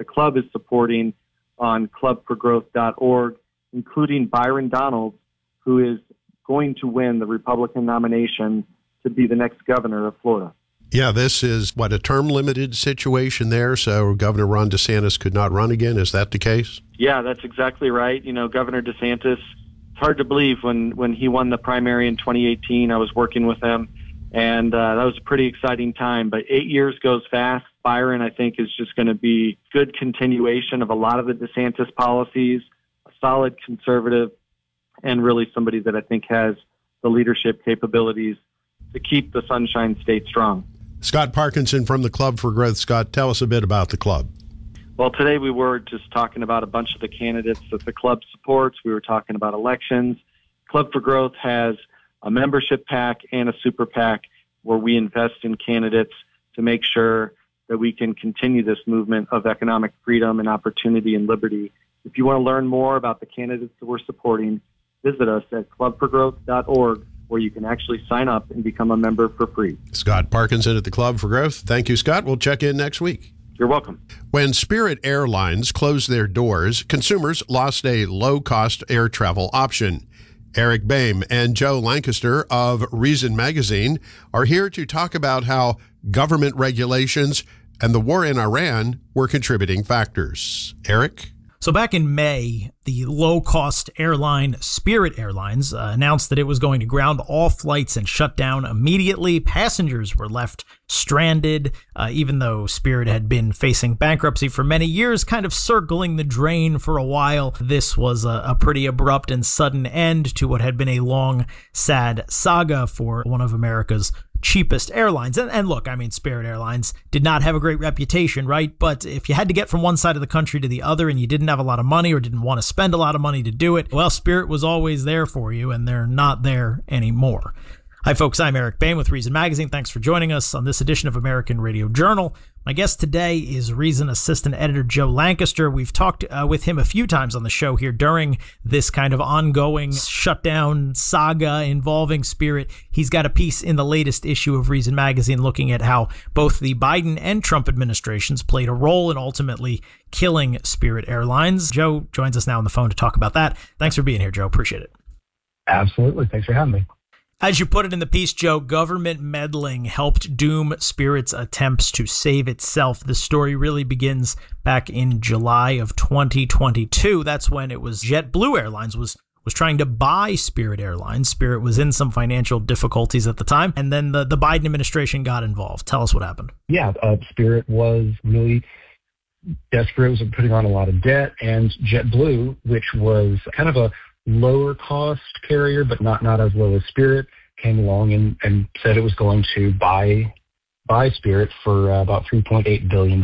the club is supporting on clubforgrowth.org, including Byron Donalds, who is going to win the Republican nomination to be the next governor of Florida. Yeah, this is, a term-limited situation there, so Governor Ron DeSantis could not run again. Is that the case? Yeah, that's exactly right. Governor DeSantis, it's hard to believe when he won the primary in 2018, I was working with him, and that was a pretty exciting time. But 8 years goes fast. Byron, I think, is just going to be good continuation of a lot of the DeSantis policies, a solid conservative, and really somebody that I think has the leadership capabilities to keep the Sunshine State strong. Scott Parkinson from the Club for Growth. Scott, tell us a bit about the club. Well, today we were just talking about a bunch of the candidates that the club supports. We were talking about elections. Club for Growth has a membership PAC and a super PAC where we invest in candidates to make sure that we can continue this movement of economic freedom and opportunity and liberty. If you want to learn more about the candidates that we're supporting, visit us at clubforgrowth.org, where you can actually sign up and become a member for free. Scott Parkinson at the Club for Growth. Thank you, Scott. We'll check in next week. You're welcome. When Spirit Airlines closed their doors, consumers lost a low-cost air travel option. Eric Boehm and Joe Lancaster of Reason Magazine are here to talk about how government regulations and the war in Iran were contributing factors. Eric? So back in May, the low-cost airline Spirit Airlines announced that it was going to ground all flights and shut down immediately. Passengers were left stranded, even though Spirit had been facing bankruptcy for many years, kind of circling the drain for a while. This was a pretty abrupt and sudden end to what had been a long, sad saga for one of America's cheapest airlines. And look, Spirit Airlines did not have a great reputation, right? But if you had to get from one side of the country to the other and you didn't have a lot of money or didn't want to spend a lot of money to do it, well, Spirit was always there for you, and they're not there anymore. Hi, folks. I'm Eric Boehm with Reason Magazine. Thanks for joining us on this edition of American Radio Journal. My guest today is Reason Assistant Editor Joe Lancaster. We've talked with him a few times on the show here during this kind of ongoing shutdown saga involving Spirit. He's got a piece in the latest issue of Reason Magazine looking at how both the Biden and Trump administrations played a role in ultimately killing Spirit Airlines. Joe joins us now on the phone to talk about that. Thanks for being here, Joe. Appreciate it. Absolutely. Thanks for having me. As you put it in the piece, Joe, government meddling helped doom Spirit's attempts to save itself. The story really begins back in July of 2022. That's when it was JetBlue Airlines was trying to buy Spirit Airlines. Spirit was in some financial difficulties at the time, and then the Biden administration got involved. Tell us what happened. Yeah, Spirit was really desperate, was putting on a lot of debt, and JetBlue, which was kind of a lower cost carrier, but not as low as Spirit, came along and said it was going to buy Spirit for about $3.8 billion.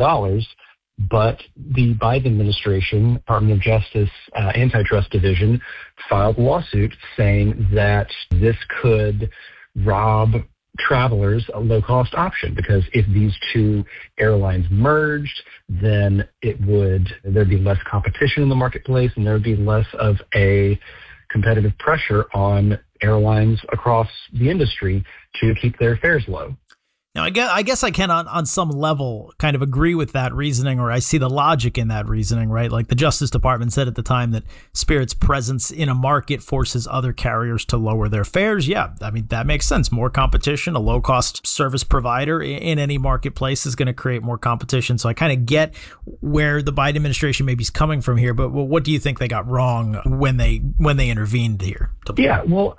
But the Biden administration, Department of Justice Antitrust Division, filed a lawsuit saying that this could rob travelers a low-cost option, because if these two airlines merged, then there'd be less competition in the marketplace, and there would be less of a competitive pressure on airlines across the industry to keep their fares low. Now, I guess I can, on some level, kind of agree with that reasoning, or I see the logic in that reasoning, right? Like the Justice Department said at the time that Spirit's presence in a market forces other carriers to lower their fares. Yeah, that makes sense. More competition, a low-cost service provider in any marketplace is going to create more competition. So I kind of get where the Biden administration maybe is coming from here, but what do you think they got wrong when they intervened here? Yeah, well,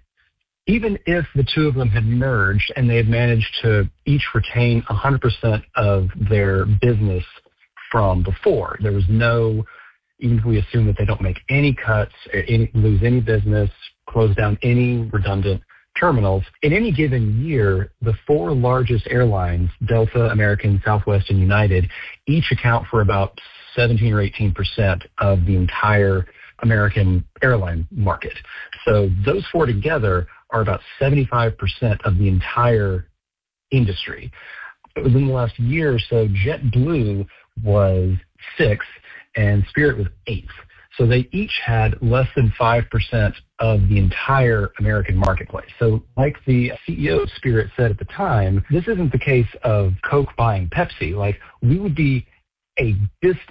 even if the two of them had merged and they had managed to each retain 100% of their business from before, there was no, even if we assume that they don't make any cuts, lose any business, close down any redundant terminals, in any given year, the four largest airlines, Delta, American, Southwest, and United, each account for about 17 or 18% of the entire American airline market. So those four together are about 75% of the entire industry. Within the last year or so, JetBlue was 6th and Spirit was 8th. So they each had less than 5% of the entire American marketplace. So like the CEO of Spirit said at the time, this isn't the case of Coke buying Pepsi. Like, we would be a distant